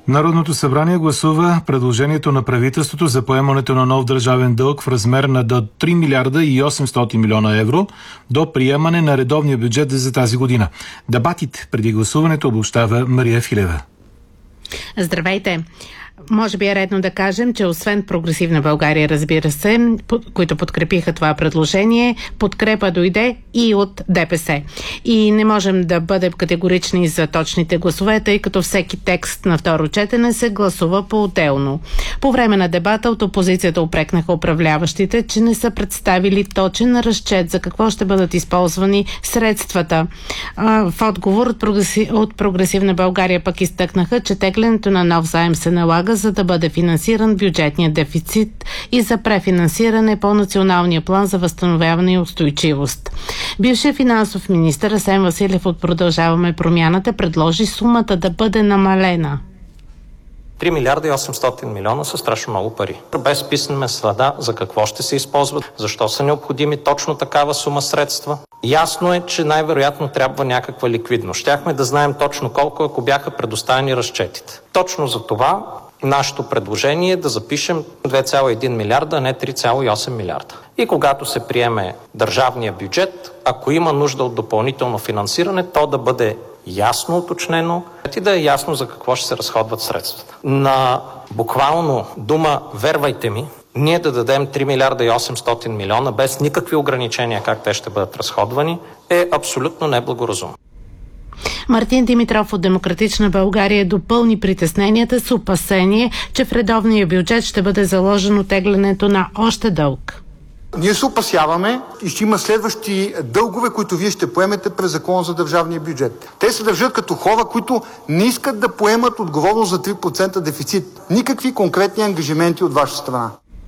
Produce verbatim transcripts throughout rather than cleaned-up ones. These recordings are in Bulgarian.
Народното събрание гласува предложението на правителството за поемането на нов държавен дълг в размер на до три милиарда и осемстотин милиона евро до приемане на редовния бюджет за тази година. Дебатите преди гласуването обобщава Мария Филева. Здравейте! Може би е редно да кажем, че освен Прогресивна България, разбира се, които подкрепиха това предложение, подкрепа дойде и от ДПС. И не можем да бъдем категорични за точните гласове, тъй като всеки текст на второ четене се гласува по-отделно. По време на дебата от опозицията упрекнаха управляващите, че не са представили точен разчет за какво ще бъдат използвани средствата. В отговор от, Прогреси... от Прогресивна България пък изтъкнаха, че теглянето на нов заем се налага, за да бъде финансиран бюджетният дефицит и за префинансиране по Националния план за възстановяване и устойчивост. Бившият финансов министър Асен Василев от Продължаваме промяната предложи сумата да бъде намалена. три милиарда и осемстотин милиона са страшно много пари. Без писане следа за какво ще се използват, защо са необходими точно такава сума средства. Ясно е, че най-вероятно трябва някаква ликвидност. Щяхме да знаем точно колко, ако бяха предоставени разчетите. Точно за това нашето предложение е да запишем две цяло и един милиарда, а не три цяло и осем милиарда. И когато се приеме държавния бюджет, ако има нужда от допълнително финансиране, то да бъде ясно уточнено и да е ясно за какво ще се разходват средствата. На буквално дума "вервайте ми", ние да дадем три милиарда и осемстотин милиона без никакви ограничения как те ще бъдат разходвани, е абсолютно неблагоразумно. Мартин Димитров от Демократична България допълни притесненията с опасение, че в редовния бюджет ще бъде заложено теглянето на още дълг. Ние се опасяваме и ще има следващи дългове, които вие ще поемете през Закона за държавния бюджет. Те се държат като хора, които не искат да поемат отговорност за три процента дефицит. Никакви конкретни ангажименти от ваша страна.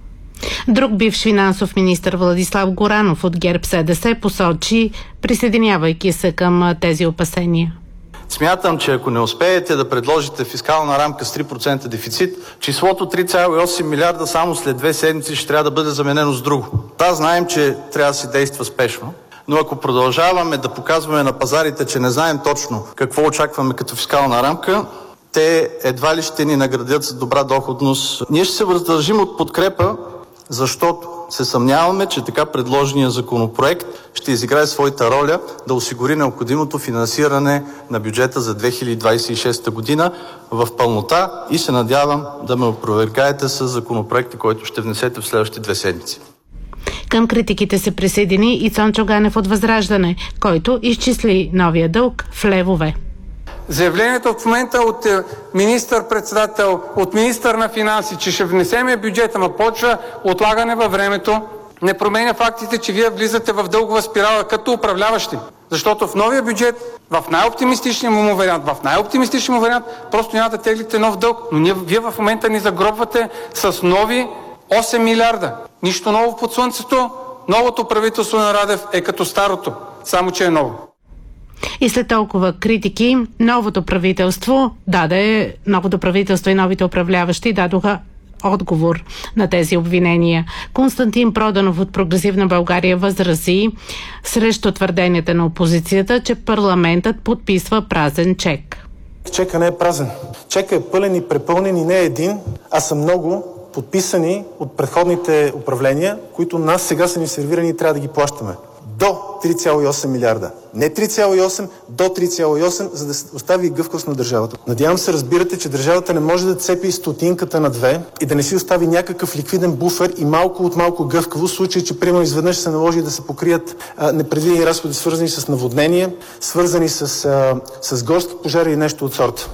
Друг бивш финансов министър Владислав Горанов от ГЕРБ-СДС посочи, присъединявайки се към тези опасения. Смятам, че ако не успеете да предложите фискална рамка с три процента дефицит, числото три цяло и осем милиарда само след две седмици ще трябва да бъде заменено с друго. Да, знаем, че трябва да се действа спешно, но ако продължаваме да показваме на пазарите, че не знаем точно какво очакваме като фискална рамка, те едва ли ще ни наградят с добра доходност. Ние ще се въздържим от подкрепа, защото се съмняваме, че така предложения законопроект ще изиграе своята роля да осигури необходимото финансиране на бюджета за две хиляди двадесет и шеста година в пълнота и се надявам да ме опровергаете с законопроекта, който ще внесете в следващите две седмици. Към критиките се присъедини и Цончо Ганев от Възраждане, който изчисли новия дълг в левове. Заявлението в момента от министър-председател, от министър на финанси, че ще внесеме бюджета, ма почва отлагане във времето, не променя фактите, че вие влизате в дългова спирала като управляващи. Защото в новия бюджет, в най-оптимистичния му вариант, в най-оптимистичния му вариант, просто няма да теглите нов дълг. Но ние, вие в момента ни загробвате с нови осем милиарда. Нищо ново под слънцето. Новото правителство на Радев е като старото, само че е ново. И след толкова критики, новото правителство даде, новото правителство и новите управляващи дадоха отговор на тези обвинения. Константин Проданов от Прогресивна България възрази срещу твърденията на опозицията, че парламентът подписва празен чек. Чека не е празен. Чека е пълен и препълнен и не е един, а са много подписани от предходните управления, които нас сега са ни сервирани и трябва да ги плащаме. До три цяло и осем милиарда. Не три цяло и осем, до три цяло и осем, за да остави гъвкавост на държавата. Надявам се, разбирате, че държавата не може да цепи стотинката на две и да не си остави някакъв ликвиден буфер и малко от малко гъвкаво, в случай, че примерно изведнъж се наложи да се покрият а, непредвидени разходи, свързани с наводнение, свързани с, а, с горски пожари и нещо от сорта.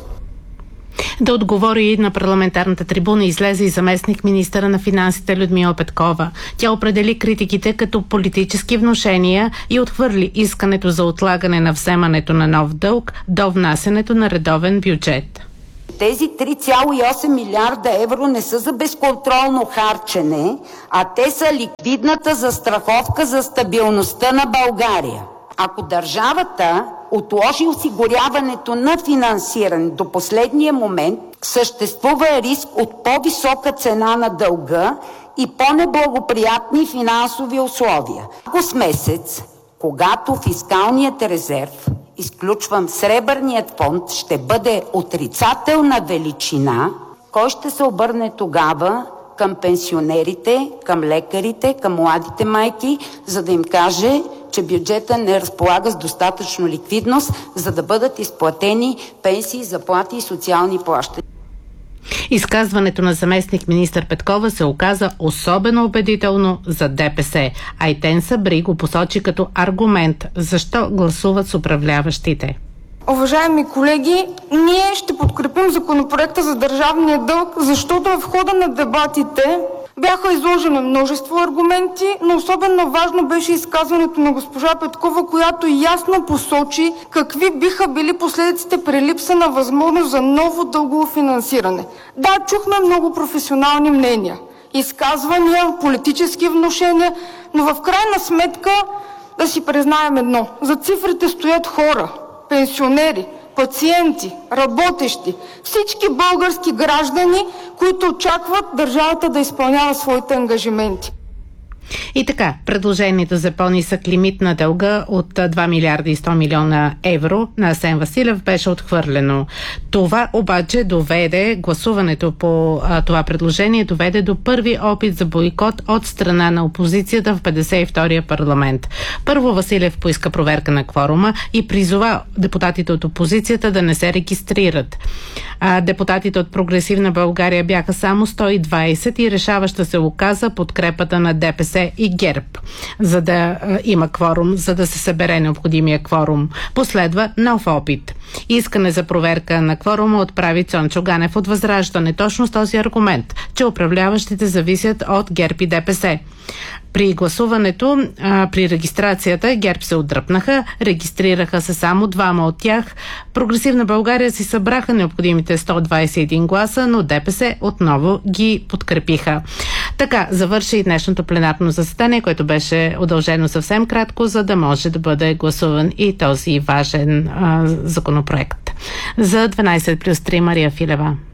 Да отговори и на парламентарната трибуна излезе и заместник министъра на финансите Людмила Петкова. Тя определи критиките като политически внушения и отхвърли искането за отлагане на вземането на нов дълг до внасянето на редовен бюджет. Тези три цяло и осем милиарда евро не са за безконтролно харчене, а те са ликвидната застраховка за стабилността на България. Ако държавата отложи осигуряването на финансиране до последния момент, съществува риск от по-висока цена на дълга и по-неблагоприятни финансови условия. Август месец, когато фискалният резерв изключвам Сребърният фонд, ще бъде отрицателна величина, кой ще се обърне тогава към пенсионерите, към лекарите, към младите майки, за да им каже, че бюджета не разполага с достатъчно ликвидност, за да бъдат изплатени пенсии, заплати и социални плащания. Изказването на заместник министър Петкова се оказа особено убедително за ДПС. Айтен Сабри го посочи като аргумент защо гласуват с управляващите. Уважаеми колеги, ние ще подкрепим законопроекта за държавния дълг, защото в хода на дебатите бяха изложени множество аргументи, но особено важно беше изказването на госпожа Петкова, която ясно посочи какви биха били последиците при липса на възможност за ново дългово финансиране. Да, чухме много професионални мнения, изказвания, политически внушения, но в крайна сметка да си признаем едно. За цифрите стоят хора, пенсионери, пациенти, работещи, всички български граждани, които очакват държавата да изпълнява своите ангажименти. И така, предложението за по-нисък лимит на дълга от два милиарда и сто милиона евро на Асен Василев беше отхвърлено. Това обаче доведе, гласуването по а, това предложение доведе до първи опит за бойкот от страна на опозицията в петдесет и втория парламент. Първо Василев поиска проверка на кворума и призова депутатите от опозицията да не се регистрират. А, депутатите от Прогресивна България бяха само сто и двайсет и решаваща се оказа подкрепата на ДПС и ГЕРБ, за да а, има кворум, за да се събере необходимия кворум. Последва нов опит. Искане за проверка на кворума отправи Цончо Ганев от Възраждане. Точно с този аргумент, че управляващите зависят от ГЕРБ и ДПС. При гласуването, а, при регистрацията ГЕРБ се отдръпнаха, регистрираха се само двама от тях. Прогресивна България си събраха необходимите сто двайсет и един гласа, но ДПС отново ги подкрепиха. Така завърши и днешното пленарно заседание, което беше удължено съвсем кратко, за да може да бъде гласуван и този важен а, законопроект. За дванайсет плюс три Мария Филева.